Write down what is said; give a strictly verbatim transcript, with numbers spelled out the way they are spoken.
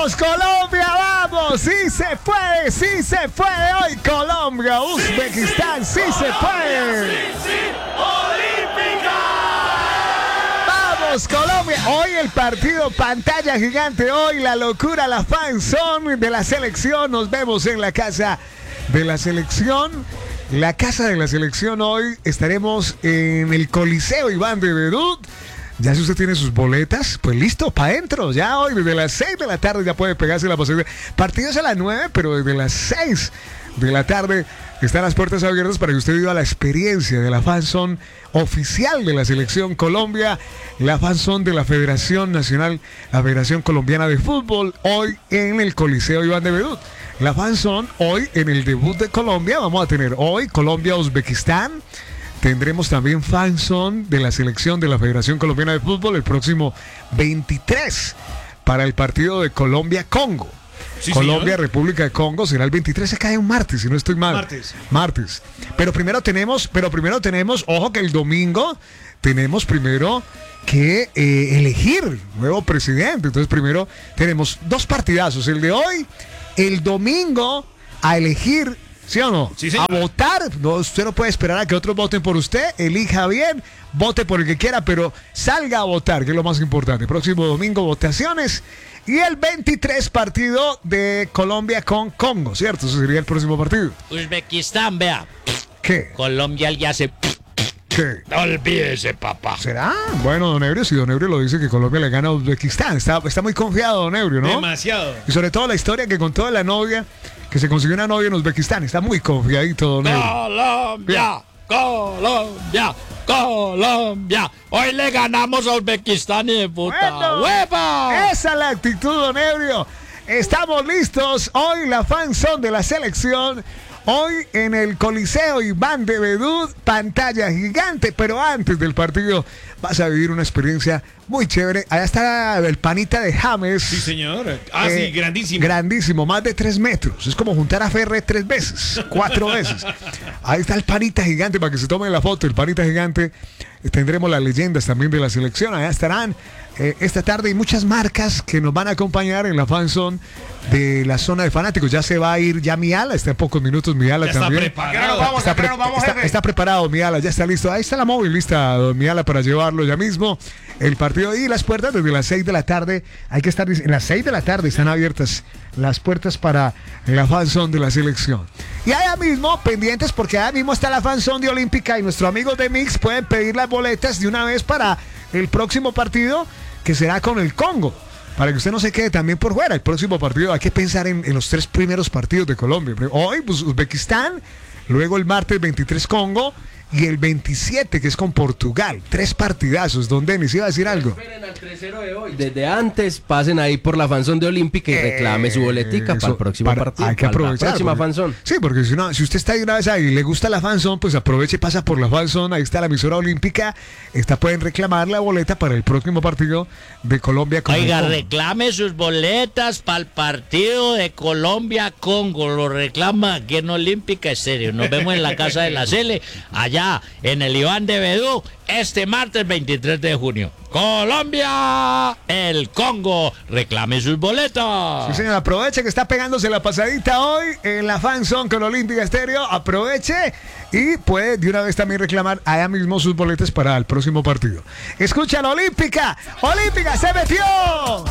¡Vamos, Colombia! ¡Vamos! ¡Sí se puede! ¡Sí se puede! Hoy Colombia, Uzbekistán, ¡sí se puede! ¡Sí, sí! ¡Olímpica! ¡Vamos, Colombia! Hoy el partido pantalla gigante. Hoy la locura, la fanzone de la selección. Nos vemos en la casa de la selección. La casa de la selección. Hoy estaremos en el Coliseo Iván de Bedut. Ya si usted tiene sus boletas, pues listo, para adentro. Ya hoy desde las seis de la tarde ya puede pegarse la posibilidad. Partidos a las nueve, pero desde las seis de la tarde están las puertas abiertas para que usted viva la experiencia de la fanzone oficial de la Selección Colombia, la fanzone de la Federación Nacional, la Federación Colombiana de Fútbol, hoy en el Coliseo Iván de Bedut. La fanzone hoy en el debut de Colombia. Vamos a tener hoy Colombia-Uzbekistán. Tendremos también fanzone de la selección de la Federación Colombiana de Fútbol el próximo veintitrés para el partido de Colombia-Congo. Sí, Colombia-República de Congo será el veintitrés, se cae un martes, si no estoy mal. Martes. Martes. Pero primero tenemos, pero primero tenemos, ojo que el domingo tenemos primero que eh, elegir nuevo presidente. Entonces primero tenemos dos partidazos, el de hoy, el domingo a elegir. ¿Sí o no? Sí, a votar. No, usted no puede esperar a que otros voten por usted. Elija bien, vote por el que quiera, pero salga a votar, que es lo más importante. Próximo domingo, votaciones. Y el veintitrés, partido de Colombia con Congo, ¿cierto? Ese sería el próximo partido. Uzbekistán, vea. ¿Qué? Colombia ya se... ¿Qué? No olvídese, papá. ¿Será? Bueno, don Ebrio, si don Ebrio lo dice que Colombia le gana a Uzbekistán. Está, está muy confiado, don Ebrio, ¿no? Demasiado. Y sobre todo la historia que contó de la novia, que se consiguió una novia en Uzbekistán. Está muy confiadito, don Ebrio. Colombia, Colombia, Colombia. Hoy le ganamos a Uzbekistán y de puta. Bueno, ¡hueva! Esa es la actitud, don Ebrio. Estamos listos. Hoy la fanzone de la selección. Hoy en el Coliseo Iván de Bedut, pantalla gigante, pero antes del partido vas a vivir una experiencia muy chévere. Allá está el panita de James. Sí, señor. Ah, eh, sí, grandísimo. Grandísimo, más de tres metros. Es como juntar a Ferre tres veces, cuatro veces. Ahí está el panita gigante para que se tomen la foto. El panita gigante. Tendremos las leyendas también de la selección. Allá estarán eh, esta tarde y muchas marcas que nos van a acompañar en la fanzone de la zona de fanáticos. Ya se va a ir ya Miala, está en pocos minutos Miala ya también. Está preparado. Vamos, está, pre vamos, está, está preparado Miala, ya está listo. Ahí está la móvil lista, don Miala, para llevarlo ya mismo. El partido y las puertas desde las seis de la tarde. Hay que estar en las seis de la tarde, están abiertas las puertas para la fanzone de la selección. Y allá mismo, pendientes, porque allá mismo está la fanzone de Olímpica y nuestros amigos de Mix pueden pedir las boletas de una vez para el próximo partido que será con el Congo. Para que usted no se quede también por fuera. El próximo partido hay que pensar en, en los tres primeros partidos de Colombia. Hoy, pues, Uzbekistán, luego el martes veintitrés Congo y el veintisiete que es con Portugal. Tres partidazos. Don Denis, ¿iba a decir algo? Esperen al tres cero de hoy. Desde antes pasen ahí por la fanzone de Olímpica y reclame su boletica eh, para el próximo para, partido. Hay que aprovechar. La próxima porque, fanzone. Sí, porque si, no, si usted está de una vez ahí y le gusta la fanzone, pues aproveche y pasa por la fanzone. Ahí está la emisora Olímpica. Esta pueden reclamar la boleta para el próximo partido de Colombia con Oiga, Congo. reclame sus boletas para el partido de Colombia-Congo. Lo reclama aquí en Olímpica Estéreo. Nos vemos en la casa de la Cele, allá en el Iván de Bedut, este martes veintitrés de junio. Colombia, el Congo, reclame sus boletas. Sí, señor, aproveche que está pegándose la pasadita hoy en la fanzone con Olímpica Estéreo. Aproveche y puede de una vez también reclamar allá mismo sus boletas para el próximo partido. Escucha la Olímpica. Olímpica se metió.